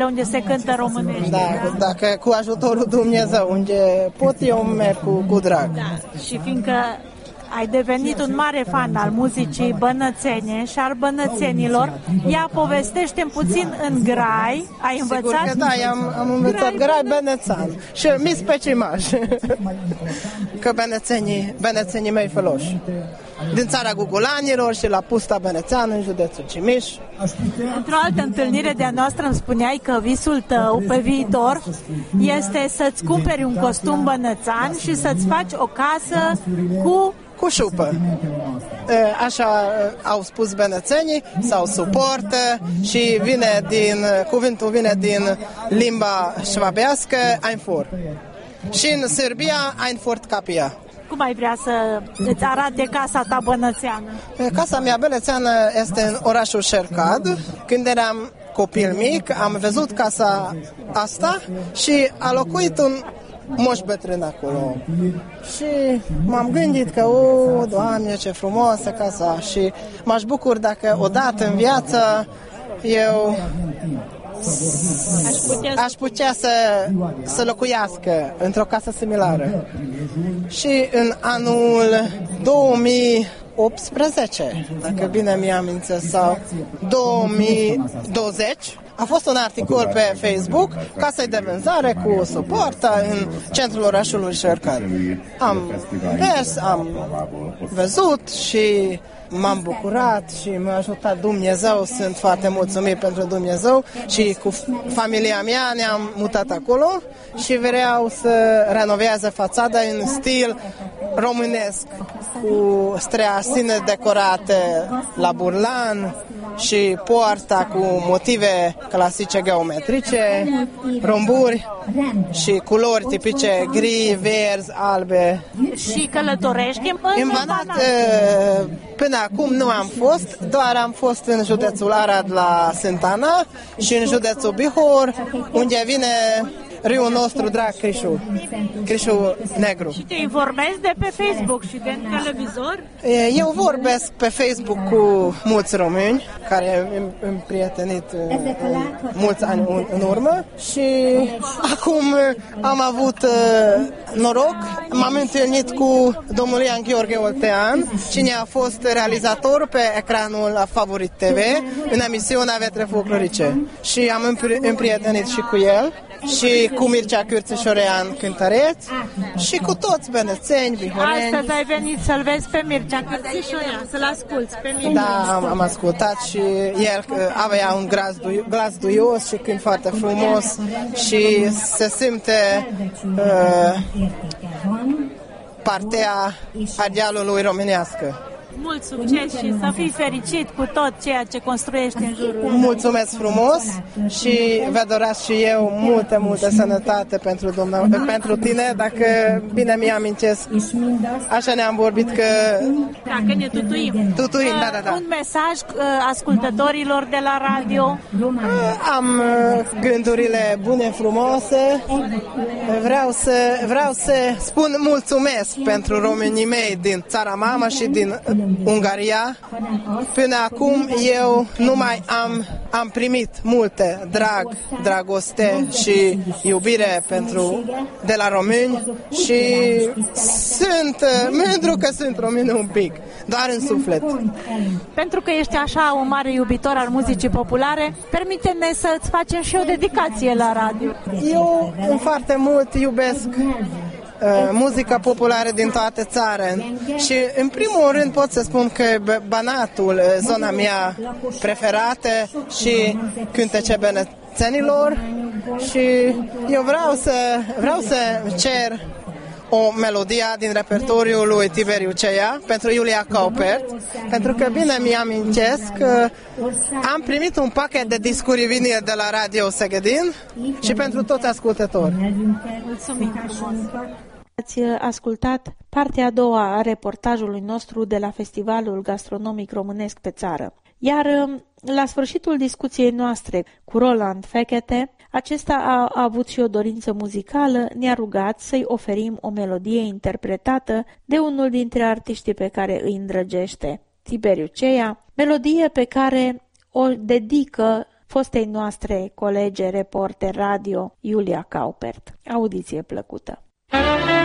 unde se cântă românește. Da, dacă cu ajutorul Dumnezeu, unde pot eu merg cu drag. Da. Și fiindcă ai devenit un mare fan al muzicii bănățene și al bănățenilor, ia povestește-mi puțin în grai, ai învățat? Sigur că da, am învățat grai bănățan și mi specimaș, că bănățenii mei făloși. Din țara Gugulanilor și la Pusta Bănețean, în județul Cimiș. Într-o altă întâlnire de-a noastră îmi spuneai că visul tău pe viitor este să-ți cumperi un costum bănățan și să-ți faci o casă cu șupă. Așa au spus bănățenii, sau suportă, și cuvântul vine din limba șvabească, Einfurt. Și în Serbia, Einfurt Capia. Cum ai vrea să îți arate casa ta bănățeană? Casa mea bănățeană este în orașul Șercad. Când eram copil mic, am văzut casa asta și a locuit un moș bătrân acolo. Și m-am gândit că, Doamne, ce frumoasă casa, și m-aș bucur dacă odată în viață eu aș putea să locuiască într-o casă similară. Și în anul 2018, dacă bine mi-amintesc, sau 2020, a fost un articol pe Facebook, casă de vânzare cu suportă în centrul orașului Șercad. Am mers, am văzut și m-am bucurat și m-a ajutat Dumnezeu. Sunt foarte mulțumit pentru Dumnezeu și cu familia mea ne-am mutat acolo și vreau să renoveze fațada în stil românesc, cu streasine decorate la burlan și poarta cu motive clasice geometrice, romburi și culori tipice gri, verzi, albe. Și călătorești în Banat? Până acum nu am fost, doar am fost în județul Arad la Sintana și în județul Bihor, unde vine râul nostru drag, Crișul Negru. Și te informezi de pe Facebook și de televizor? Eu vorbesc pe Facebook cu mulți români care am prietenit mulți ani în urmă și acum am avut noroc, m-am întâlnit cu domnul Ian Gheorghe Oltean, cine a fost realizator pe ecranul la Favorit TV în emisiunea Vetre Folclorice, și am împrietenit și cu el și cu Mircea Cârțișorean, cântăreț, și cu toți bănățeni, bihoreni. Astăzi ai venit să-l vezi pe Mircea Cârțișorean, să-l asculți pe Mircea. Da, am ascultat și el avea un glas duios și cânt foarte frumos și se simte partea idealului românească. Mult succes și să fii fericit cu tot ceea ce construiești în jurul. Mulțumesc frumos și vă doresc și eu multă sănătate pentru tine, dacă bine mi-amintesc. Așa ne-am vorbit că... Dacă ne tutuim. Tutuim, da. Un mesaj ascultătorilor de la radio? Am gândurile bune, frumoase. Vreau să spun mulțumesc pentru românii mei din țara mama și din Ungaria. Până acum eu numai am primit multe dragoste și iubire de la români și sunt mândru că sunt român un pic, doar în suflet. Pentru că ești așa un mare iubitor al muzicii populare, permite-ne să-ți facem și o dedicație la radio. Eu foarte mult iubesc muzica populară din toată țara și în primul rând pot să spun că Banatul, zona mea preferată și cântece bănățenilor, și eu vreau să cer o melodie din repertoriul lui Tiberiu Ceia pentru Iulia Caupert, pentru că bine mi-amintesc că am primit un pachet de discuri vinil de la Radio Segedin și pentru toți ascultători. Mulțumim! Ați ascultat partea a doua a reportajului nostru de la Festivalul Gastronomic Românesc pe țară. Iar la sfârșitul discuției noastre cu Roland Fechete, acesta a avut și o dorință muzicală, ne-a rugat să-i oferim o melodie interpretată de unul dintre artiștii pe care îi îndrăgește, Tiberiu Ceia, melodie pe care o dedică fostei noastre colege reporter radio Iulia Caupert. Audiție plăcută!